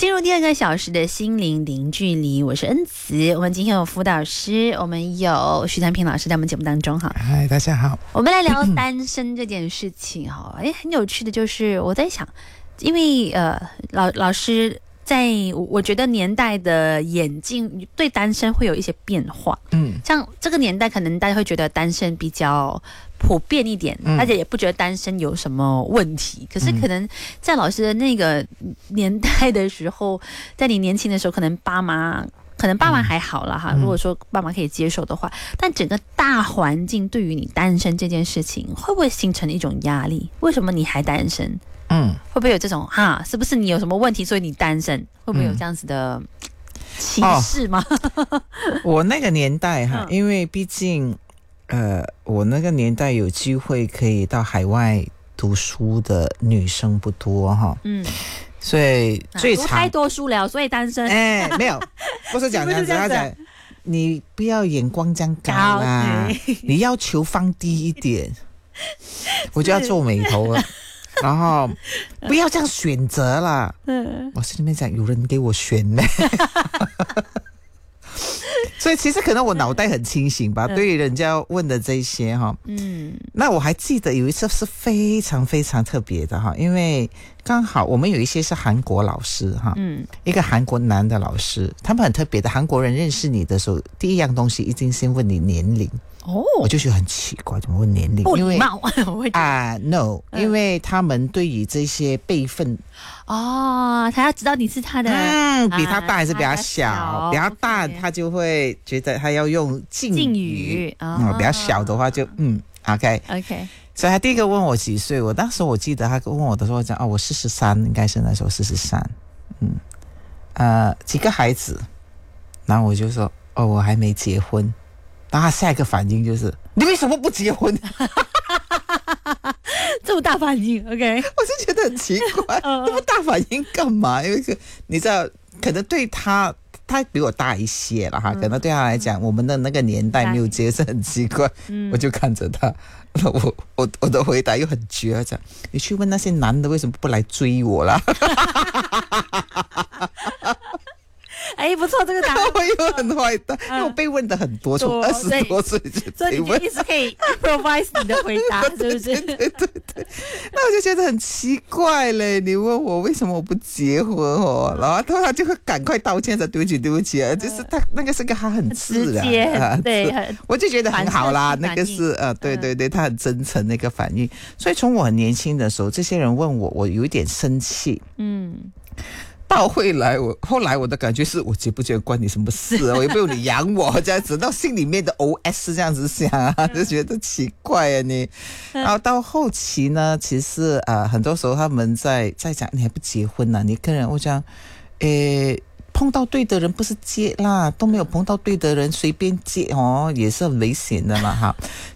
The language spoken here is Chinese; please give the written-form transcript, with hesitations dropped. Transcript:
进入第2个小时的心灵零距离，我是恩慈。我们今天有辅导师，我们有徐传平老师在我们节目当中哈。 嗨，大家好。 我们来聊单身这件事情哈。很有趣的就是我在想，因为老师在我觉得年代的眼镜对单身会有一些变化。像这个年代可能大家会觉得单身比较普遍一点，大家也不觉得单身有什么问题。可是可能在老师的那个年代的时候，在你年轻的时候，可能爸妈还好啦哈。如果说爸妈可以接受的话，但整个大环境对于你单身这件事情，会不会形成一种压力？为什么你还单身？会不会有这种是不是你有什么问题，所以你单身？会不会有这样子的歧视吗？ 我那个年代因为毕竟我那个年代有机会可以到海外读书的女生不多哈。所以最长读太多书了，所以单身。 没有，不是讲这样子，他讲你不要眼光这样高啦，你要求放低一点，我就要皱眉头了。然后不要这样选择啦。我心里面讲有人给我选呢。所以其实可能我脑袋很清醒吧，对于人家问的这些哈。那我还记得有一次是非常非常特别的哈，因为刚好我们有一些是韩国老师哈，一个韩国男的老师，他们很特别的，韩国人认识你的时候，第一样东西一定先问你年龄。我就觉得很奇怪，怎么问年龄？ 不礼貌。 No，因为他们对于这些辈分他要知道你是他的比他大还是比他小，比他大他就会觉得他要用敬语，比较小的话就OK。所以他第一个问我几岁，我当时我记得他问我的时候讲我43，应该是那时候43。几个孩子，然后我就说我还没结婚。然后他下一个反应就是你为什么不结婚？ 这么大反应 OK。 我就觉得很奇怪，这么大反应干嘛？因为你知道可能对他比我大一些了哈，可能对他来讲我们的那个年代没有结是很奇怪。我就看着他，我的回答又很绝，讲你去问那些男的为什么不来追我啦。 不错，这个答案我又很坏蛋，因为我被问的很多，从20多岁就所以你就一直可以 improvise 你的回答，是不是？ 对。那我就觉得很奇怪嘞，你问我为什么我不结婚然后他就会赶快道歉，说对不起啊，就是他那个是个他很自然， 对， 我就觉得很好啦，那个是对，他很真诚那个反应。所以从我很年轻的时候，这些人问我，我有一点生气。到后来我的感觉是我结不结关你什么事我也不用你养我这样子，到心里面的 OS 这样子想就觉得奇怪你。然后到后期呢，其实很多时候他们在讲你还不结婚你跟人我讲碰到对的人不是结啦，都没有碰到对的人随便结也是很危险的嘛哈。